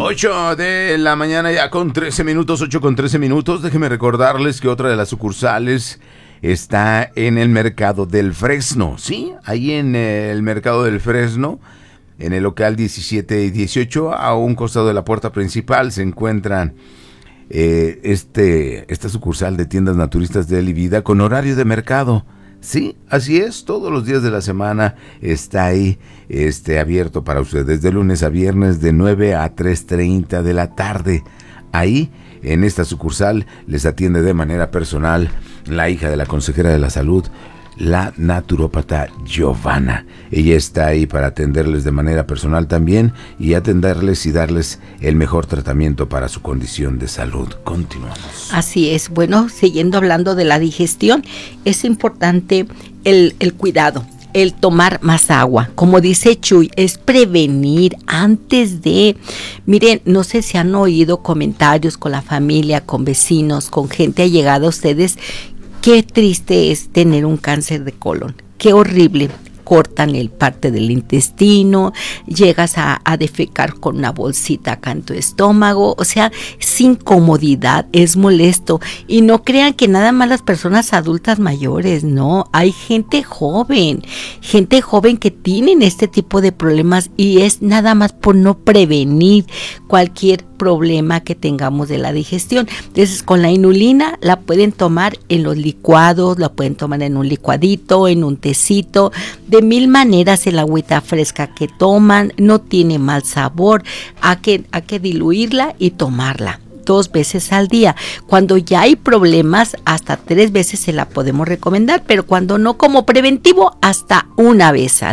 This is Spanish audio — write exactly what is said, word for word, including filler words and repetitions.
ocho de la mañana ya con trece minutos, ocho con trece minutos. Déjenme recordarles que otra de las sucursales está en el Mercado del Fresno, ¿sí? Ahí en el Mercado del Fresno, en el local diecisiete y dieciocho, a un costado de la puerta principal, se encuentran eh, este, esta sucursal de tiendas naturistas de Él y Vida con horario de mercado. Sí, así es, todos los días de la semana está ahí este, abierto para ustedes, de lunes a viernes de nueve a tres treinta de la tarde. Ahí, en esta sucursal, les atiende de manera personal la hija de la consejera de la salud, la naturópata Giovanna. Ella está ahí para atenderles de manera personal también y atenderles y darles el mejor tratamiento para su condición de salud. Continuamos. Así es. Bueno, siguiendo hablando de la digestión, es importante el, el cuidado, el tomar más agua. Como dice Chuy, es prevenir antes de... Miren, no sé si han oído comentarios con la familia, con vecinos, con gente allegada a ustedes. Qué triste es tener un cáncer de colon, qué horrible. Cortan el parte del intestino, llegas a, a defecar con una bolsita acá en tu estómago, o sea, es incomodidad, es molesto. Y no crean que nada más las personas adultas mayores, no, hay gente joven, gente joven que tienen este tipo de problemas y es nada más por no prevenir cualquier problema que tengamos de la digestión. Entonces, con la inulina la pueden tomar en los licuados, la pueden tomar en un licuadito, en un tecito, de mil maneras. El agüita fresca que toman no tiene mal sabor, hay que, hay que diluirla y tomarla dos veces al día. Cuando ya hay problemas, hasta tres veces se la podemos recomendar, pero cuando no, como preventivo, hasta una vez al día.